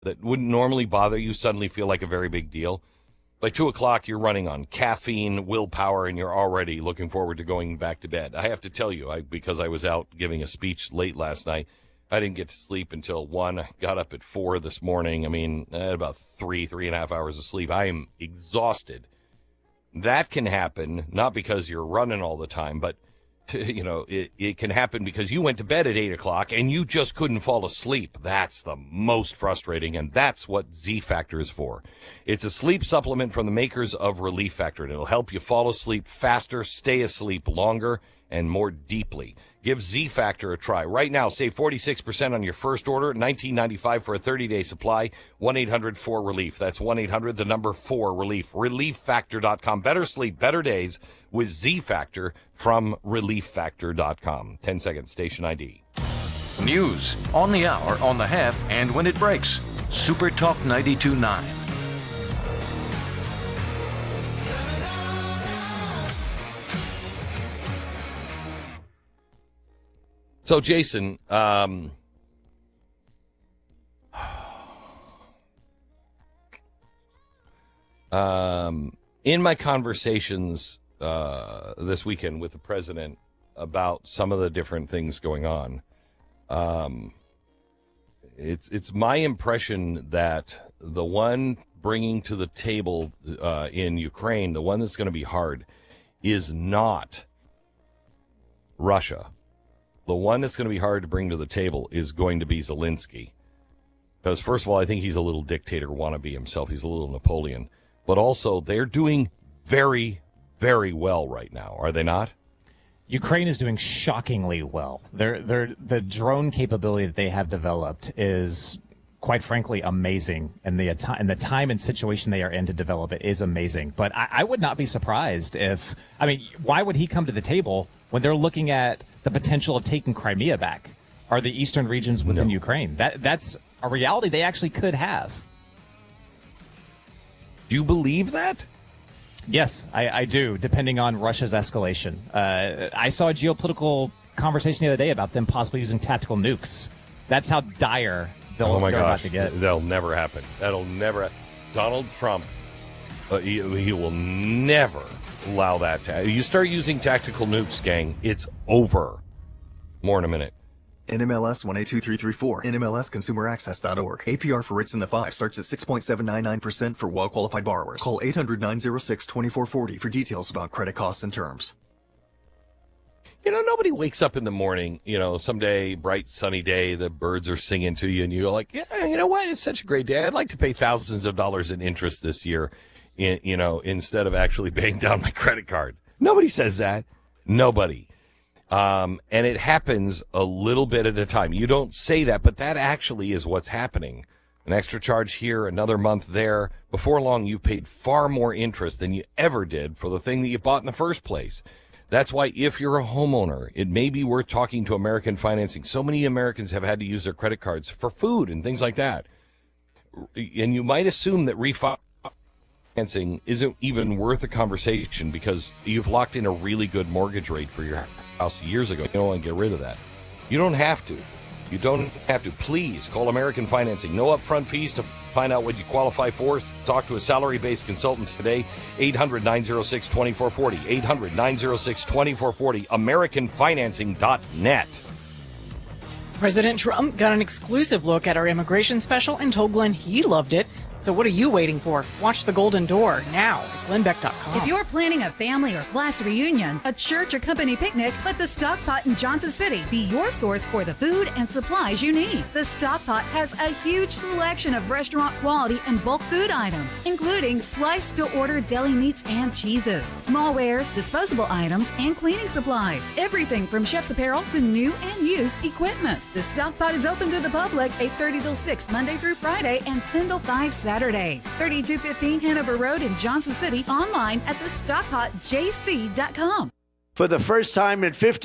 that wouldn't normally bother you suddenly feel like a very big deal. By 2 o'clock, you're running on caffeine, willpower, and you're already looking forward to going back to bed. I have to tell you, because I was out giving a speech late last night, I didn't get to sleep until 1. I got up at 4 this morning. I mean, I had about 3.5 hours of sleep. I am exhausted. That can happen, not because you're running all the time, but it can happen because you went to bed at 8 o'clock and you just couldn't fall asleep. That's the most frustrating, and that's what Z Factor is for. It's a sleep supplement from the makers of Relief Factor, and it'll help you fall asleep faster, stay asleep longer, and more deeply. Give Z Factor a try. Right now, save 46% on your first order, $19.95 for a 30-day supply, 1-800-4RELIEF. That's 1-800-4RELIEF. ReliefFactor.com. Better sleep, better days with Z Factor from ReliefFactor.com. 10 seconds, station ID. News on the hour, on the half, and when it breaks. Super Talk 92.9. So, Jason, in my conversations this weekend with the president about some of the different things going on, it's my impression that the one bringing to the table in Ukraine, the one that's going to be hard, is not Russia. The one that's going to be hard to bring to the table is going to be Zelensky. Because, first of all, I think he's a little dictator wannabe himself. He's a little Napoleon. But also, they're doing very, very well right now, are they not? Ukraine is doing shockingly well. The drone capability that they have developed is, quite frankly, amazing. And the time and situation they are in to develop it is amazing. But I would not be surprised why would he come to the table when they're looking at the potential of taking Crimea back, or the eastern regions within Ukraine? That's a reality they actually could have. Do you believe that? Yes, I do, depending on Russia's escalation. I saw a geopolitical conversation the other day about them possibly using tactical nukes. That's how dire they're about to get. That'll never happen. That'll never. Donald Trump, he will never allow that to. You start using tactical nukes, gang, it's over. More in a minute. NMLS 182334. NMLSConsumerAccess.org. APR for rates in the 5 starts at 6.799% for well-qualified borrowers. Call 800-906-2440 for details about credit costs and terms. Nobody wakes up in the morning, someday, bright, sunny day, the birds are singing to you, and you go like, yeah, you know what? It's such a great day. I'd like to pay thousands of dollars in interest this year, instead of actually paying down my credit card. Nobody says that. Nobody. And it happens a little bit at a time. You don't say that, but that actually is what's happening. An extra charge here, another month there. Before long, you've paid far more interest than you ever did for the thing that you bought in the first place. That's why if you're a homeowner, it may be worth talking to American Financing. So many Americans have had to use their credit cards for food and things like that. And you might assume that refinancing isn't even worth a conversation because you've locked in a really good mortgage rate for your house years ago. You don't want to get rid of that. You don't have to. You don't have to. Please call American Financing. No upfront fees to find out what you qualify for. Talk to a salary-based consultant today. 800-906-2440. 800-906-2440. AmericanFinancing.net. President Trump got an exclusive look at our immigration special and told Glenn he loved it. So what are you waiting for? Watch The Golden Door now at glenbeck.com. If you're planning a family or class reunion, a church or company picnic, let the Stockpot in Johnson City be your source for the food and supplies you need. The Stockpot has a huge selection of restaurant quality and bulk food items, including sliced to order deli meats and cheeses, smallwares, disposable items, and cleaning supplies. Everything from chef's apparel to new and used equipment. The Stockpot is open to the public 8:30 till 6 Monday through Friday and 10 till 5 Saturdays. 3215 Hanover Road in Johnson City. Online at thestockpotjc.com. For the first time in 50